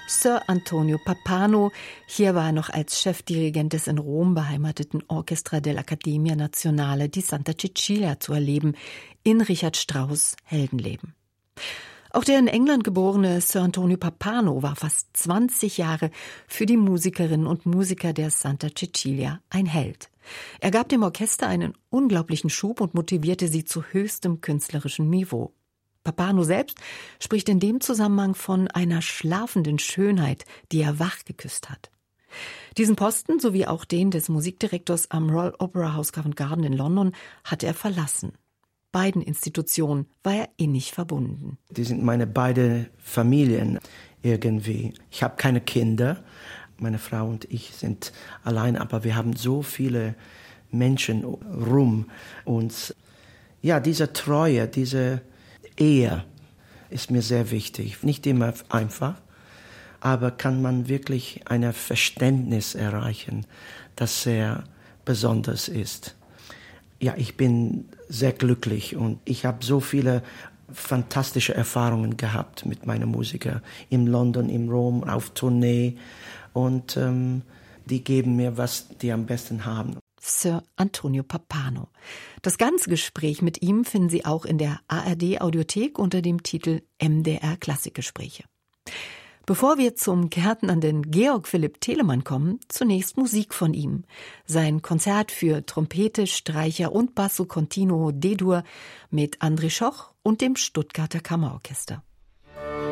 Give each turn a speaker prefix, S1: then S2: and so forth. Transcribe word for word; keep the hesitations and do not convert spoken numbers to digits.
S1: Sir Antonio Pappano. Hier war er noch als Chefdirigent des in Rom beheimateten Orchestra dell'Accademia Nazionale di Santa Cecilia zu erleben, in Richard Strauss' Heldenleben. Auch der in England geborene Sir Antonio Pappano war fast zwanzig Jahre für die Musikerinnen und Musiker der Santa Cecilia ein Held. Er gab dem Orchester einen unglaublichen Schub und motivierte sie zu höchstem künstlerischen Niveau. Pappano selbst spricht in dem Zusammenhang von einer schlafenden Schönheit, die er wach geküsst hat. Diesen Posten sowie auch den des Musikdirektors am Royal Opera House Covent Garden in London hat er verlassen. Beiden Institutionen war er innig verbunden.
S2: Die sind meine beiden Familien irgendwie. Ich habe keine Kinder. Meine Frau und ich sind allein, aber wir haben so viele Menschen rum uns. Ja, diese Treue, diese Ehe ist mir sehr wichtig. Nicht immer einfach, aber kann man wirklich ein Verständnis erreichen, das sehr besonders ist. Ja, ich bin sehr glücklich und ich habe so viele fantastische Erfahrungen gehabt mit meinen Musikern in London, in Rom, auf Tournee und ähm, die geben mir, was die am besten haben.
S1: Sir Antonio Pappano. Das ganze Gespräch mit ihm finden Sie auch in der A R D-Audiothek unter dem Titel M D R Klassikgespräche. Bevor wir zum gärtnernden Georg Philipp Telemann kommen, zunächst Musik von ihm. Sein Konzert für Trompete, Streicher und Basso Continuo D-Dur mit André Schoch und dem Stuttgarter Kammerorchester.